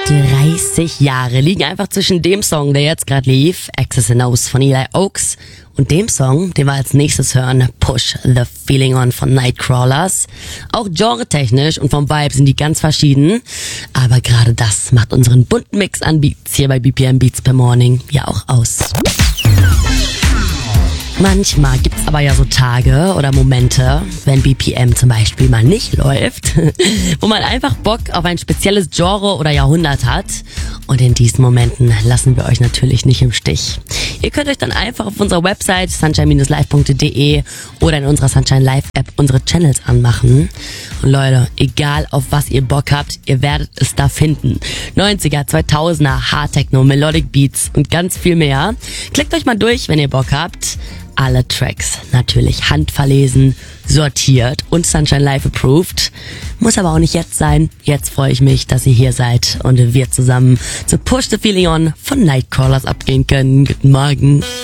30 Jahre liegen einfach zwischen dem Song, der jetzt gerade lief, Access and Nose von Eli Oaks, und dem Song, den wir als nächstes hören, Push the Feeling On von Nightcrawlers. Auch genretechnisch und vom Vibe sind die ganz verschieden, aber gerade das macht unseren bunten Mix an Beats hier bei BPM Beats per Morning ja auch aus. Manchmal gibt's aber ja so Tage oder Momente, wenn BPM zum Beispiel mal nicht läuft, wo man einfach Bock auf ein spezielles Genre oder Jahrhundert hat. Und in diesen Momenten lassen wir euch natürlich nicht im Stich. Ihr könnt euch dann einfach auf unserer Website sunshine-live.de oder in unserer Sunshine Live App unsere Channels anmachen. Und Leute, egal auf was ihr Bock habt, ihr werdet es da finden. 90er, 2000er, Hardtechno, Melodic Beats und ganz viel mehr. Klickt euch mal durch, wenn ihr Bock habt. Alle Tracks natürlich handverlesen, sortiert und Sunshine Live approved. Muss aber auch nicht jetzt sein. Jetzt freue ich mich, dass ihr hier seid und wir zusammen zu Push the Feeling On von Nightcrawlers abgehen können. Guten Morgen.